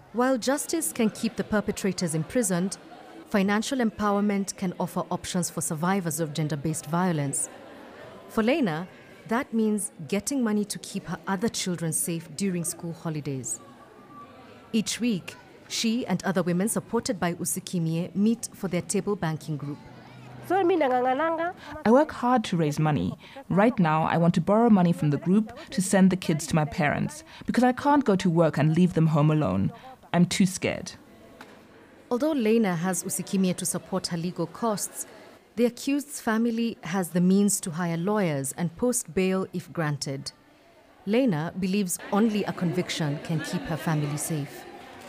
While justice can keep the perpetrators imprisoned, financial empowerment can offer options for survivors of gender-based violence. For Lena, that means getting money to keep her other children safe during school holidays. Each week, she and other women supported by Usikimie meet for their table banking group. I work hard to raise money. Right now, I want to borrow money from the group to send the kids to my parents, because I can't go to work and leave them home alone. I'm too scared. Although Lena has Usikimie to support her legal costs, the accused's family has the means to hire lawyers and post bail if granted. Lena believes only a conviction can keep her family safe.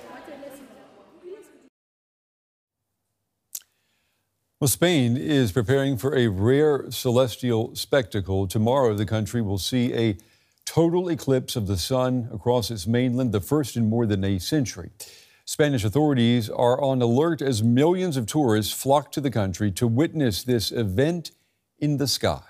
Well, Spain is preparing for a rare celestial spectacle. Tomorrow, the country will see a total eclipse of the sun across its mainland, the first in more than a century. Spanish authorities are on alert as millions of tourists flock to the country to witness this event in the sky.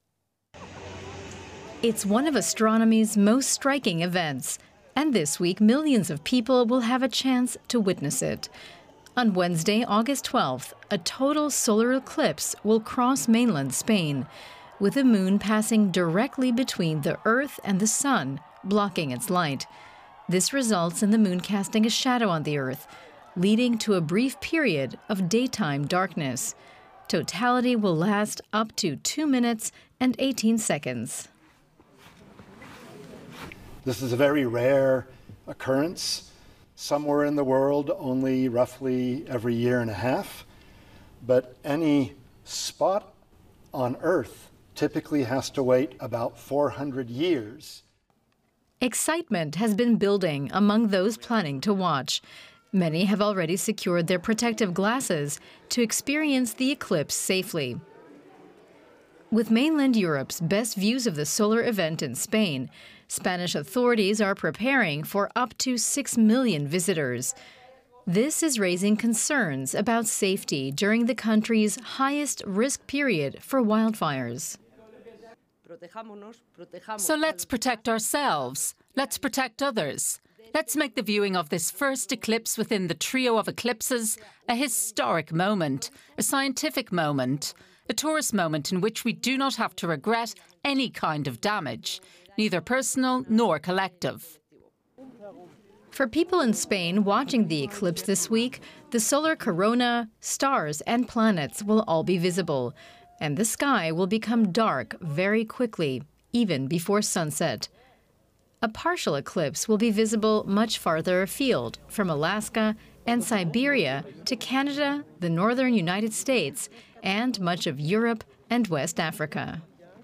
It's one of astronomy's most striking events, and this week millions of people will have a chance to witness it. On Wednesday, August 12th, a total solar eclipse will cross mainland Spain, with the moon passing directly between the Earth and the sun, blocking its light. This results in the moon casting a shadow on the Earth, leading to a brief period of daytime darkness. Totality will last up to 2 minutes and 18 seconds. This is a very rare occurrence. Somewhere in the world, only roughly every year and a half. But any spot on Earth typically has to wait about 400 years. Excitement has been building among those planning to watch. Many have already secured their protective glasses to experience the eclipse safely. With mainland Europe's best views of the solar event in Spain, Spanish authorities are preparing for up to 6 million visitors. This is raising concerns about safety during the country's highest risk period for wildfires. So let's protect ourselves. Let's protect others. Let's make the viewing of this first eclipse within the trio of eclipses a historic moment, a scientific moment, a tourist moment in which we do not have to regret any kind of damage, neither personal nor collective. For people in Spain watching the eclipse this week, the solar corona, stars and planets will all be visible, and the sky will become dark very quickly, even before sunset. A partial eclipse will be visible much farther afield, from Alaska and Siberia to Canada, the northern United States, and much of Europe and West Africa.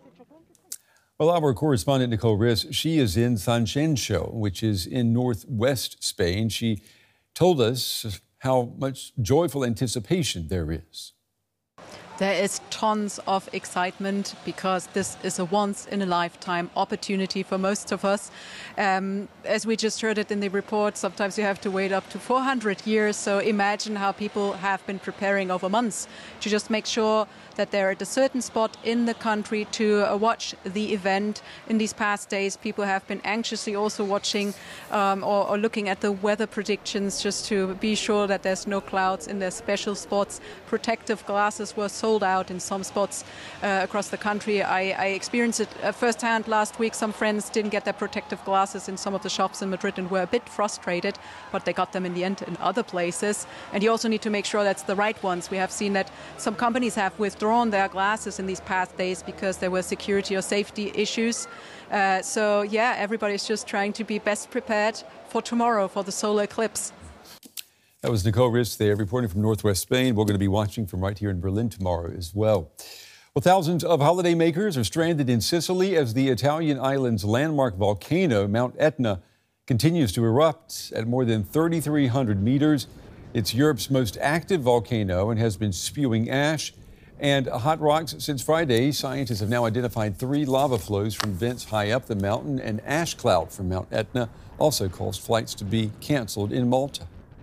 Well, our correspondent Nicole Riss, she is in Sanxenxo, which is in northwest Spain. She told us how much joyful anticipation there is. There is tons of excitement because this is a once-in-a-lifetime opportunity for most of us. As we just heard it in the report, sometimes you have to wait up to 400 years. So imagine how people have been preparing over months to just make sure that they're at a certain spot in the country to watch the event. In these past days, people have been anxiously also watching or looking at the weather predictions just to be sure that there's no clouds in their special spots. Protective glasses were sold out in some spots across the country. I experienced it firsthand last week. Some friends didn't get their protective glasses in some of the shops in Madrid and were a bit frustrated, but they got them in the end in other places. And you also need to make sure that's the right ones. We have seen that some companies have withdrawn their glasses in these past days because there were security or safety issues. So yeah, everybody's just trying to be best prepared for tomorrow, for the solar eclipse. That was Nicole Riss there, reporting from northwest Spain. We're going to be watching from right here in Berlin tomorrow as well. Well, thousands of holiday makers are stranded in Sicily as the Italian island's landmark volcano, Mount Etna, continues to erupt at more than 3,300 meters. It's Europe's most active volcano and has been spewing ash and hot rocks since Friday. Scientists have now identified 3 lava flows from vents high up the mountain. An ash cloud from Mount Etna also caused flights to be canceled in Malta.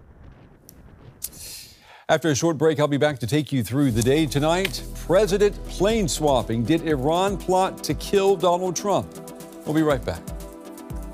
After a short break, I'll be back to take you through the day tonight. President plane swapping. Did Iran plot to kill Donald Trump? We'll be right back.